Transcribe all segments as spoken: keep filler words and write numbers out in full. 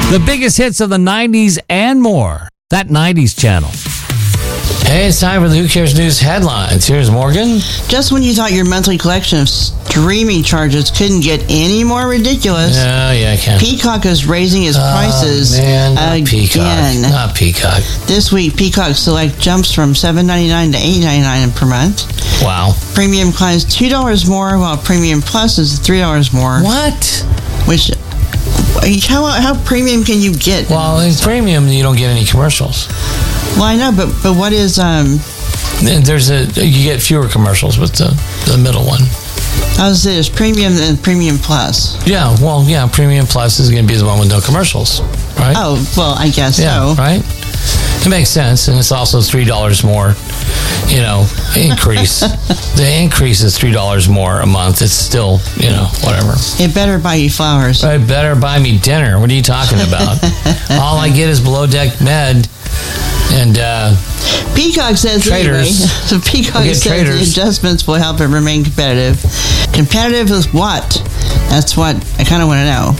The biggest hits of the nineties and more. That nineties channel. Hey, it's time for the Who Cares News headlines. Here's Morgan. Just when you thought your monthly collection of streaming charges couldn't get any more ridiculous, Oh, yeah, I can. Peacock is raising its Oh, prices man, not again. Peacock. Not Peacock. This week, Peacock Select jumps from seven ninety-nine to eight ninety-nine per month. Wow. Premium climbs two dollars more, while Premium Plus is three dollars more. What? Which, how, how premium can you get? Well, in premium, you don't get any commercials. Well, I know, but but what is um? There's a you get fewer commercials with the the middle one. I was say there's Premium and Premium Plus. Yeah, well, yeah, Premium Plus is going to be the one with no commercials, right? Oh, well, I guess yeah, so. Right. It makes sense, and it's also three dollars more. You know, increase. The increase is three dollars more a month. It's still, you know, whatever. It better buy you flowers. It better buy me dinner. What are you talking about? All I get is Below Deck Med. And uh, Peacock says traders. Anyway, Peacock says traders. the adjustments will help it remain competitive. Competitive with what? That's what I kind of want to know.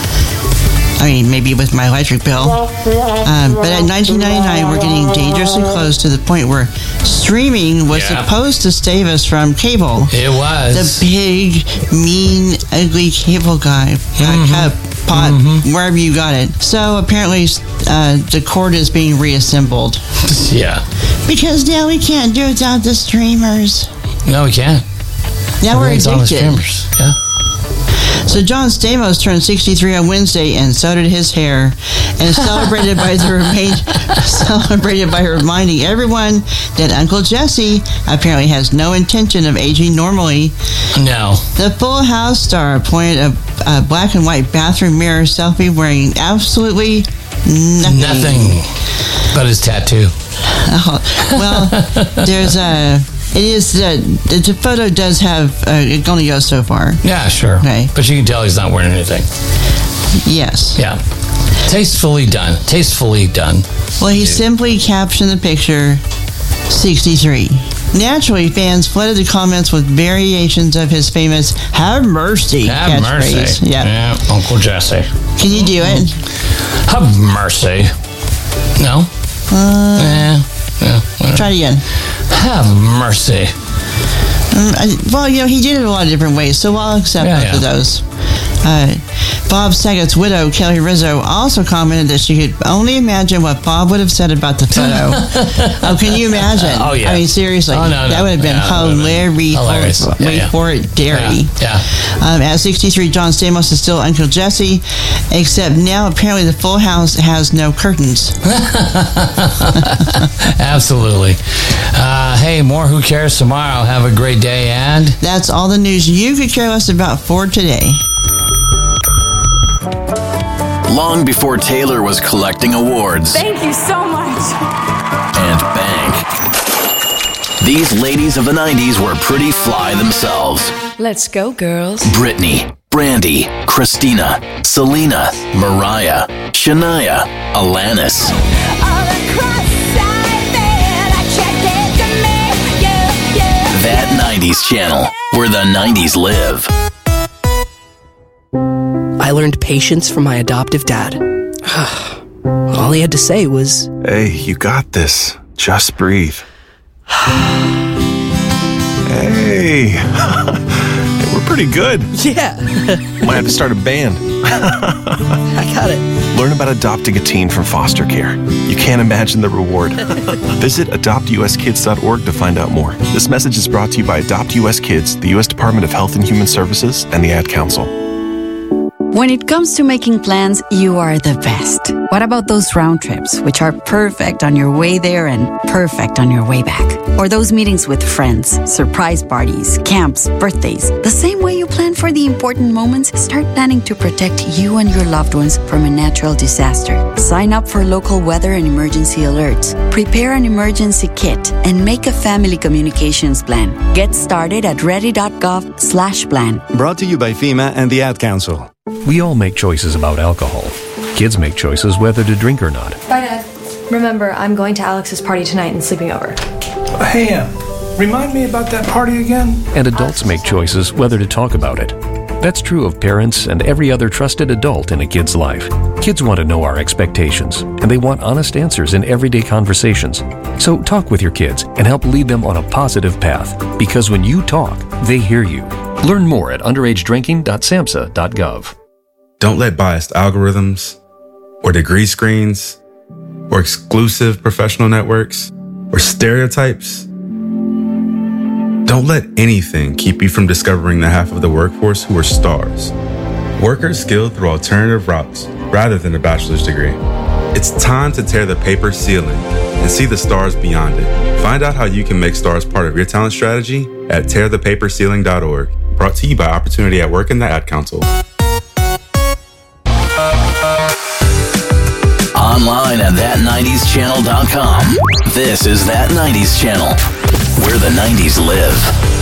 I mean, maybe with my electric bill. Um, but at nineteen ninety-nine, we're getting dangerously close to the point where streaming was Yeah. supposed to save us from cable. It was. The big, mean, ugly cable guy. Uh, cup, pot, Mm-hmm. wherever you got it. So apparently uh, the cord is being reassembled. Yeah. Because now we can't do it without the streamers. No, we can't. Now we're Everything's on the addicted. streamers. Yeah. So John Stamos turned sixty-three on Wednesday, and so did his hair, and celebrated by the remain celebrated by reminding everyone that Uncle Jesse apparently has no intention of aging normally. No. The Full House star pointed a, a black and white bathroom mirror selfie wearing absolutely nothing. Nothing but his tattoo. Oh, well, there's a. It is uh, the, the photo does have. Uh, it only goes so far. Yeah, sure. Okay. But you can tell he's not wearing anything. Yes. Yeah. Tastefully done. Tastefully done. Well, he simply captioned the picture sixty-three. Naturally, fans flooded the comments with variations of his famous "Have mercy" Have catchphrase. mercy. Yeah. Yeah, Uncle Jesse. Can you do it? Have mercy. No? Uh, yeah. Yeah. Whatever. Try it again. Have mercy. Um, I, well, you know, he did it a lot of different ways, so I'll accept Yeah, both yeah. of those. Uh, Bob Saget's widow, Kelly Rizzo, also commented that she could only imagine what Bob would have said about the photo. Oh, can you imagine? Oh, yeah. I mean, seriously. Oh, no, no. That would have been Yeah, that would've been hilarious. hilarious. Yeah, Wait yeah. for it, dairy. Yeah. yeah. Um, at sixty-three, John Stamos is still Uncle Jesse, except now apparently the Full House has no curtains. Absolutely. Uh, hey, more Who Cares tomorrow. Have a great day, and That's all the news you could care less about for today. Long before Taylor was collecting awards Thank you so much. and bank, these ladies of the nineties were pretty fly themselves. Let's go, girls. Britney, Brandy, Christina, Selena, Mariah, Shania, Alanis. That nineties channel, where the nineties live. I learned patience from my adoptive dad. All he had to say was, Hey, you got this. Just breathe. Hey. We're pretty good. yeah, Might have to start a band. I got it. Learn about adopting a teen from foster care. You can't imagine the reward. Visit adopt u s kids dot org to find out more. This message is brought to you by Adopt U S Kids, the U S Department of Health and Human Services, and the Ad Council. When it comes to making plans, you are the best. What about those round trips, which are perfect on your way there and perfect on your way back? Or those meetings with friends, surprise parties, camps, birthdays? The same way you plan for the important moments, start planning to protect you and your loved ones from a natural disaster. Sign up for local weather and emergency alerts. Prepare an emergency kit and make a family communications plan. Get started at ready.gov slash plan. Brought to you by FEMA and the Ad Council. We all make choices about alcohol. Kids make choices whether to drink or not. Bye, Dad. Remember, I'm going to Alex's party tonight and sleeping over. Hey, Em, remind me about that party again? And adults make choices whether to talk about it. That's true of parents and every other trusted adult in a kid's life. Kids want to know our expectations, and they want honest answers in everyday conversations. So talk with your kids and help lead them on a positive path, because when you talk, they hear you. Learn more at underage drinking dot samhsa dot gov. Don't let biased algorithms or degree screens or exclusive professional networks or stereotypes, don't let anything keep you from discovering the half of the workforce who are stars. Workers skilled through alternative routes rather than a bachelor's degree. It's time to tear the paper ceiling and see the stars beyond it. Find out how you can make stars part of your talent strategy at tear the paper ceiling dot org. Brought to you by Opportunity at Work and the Ad Council. Online at that nineties channel dot com. This is That nineties Channel, where the nineties live.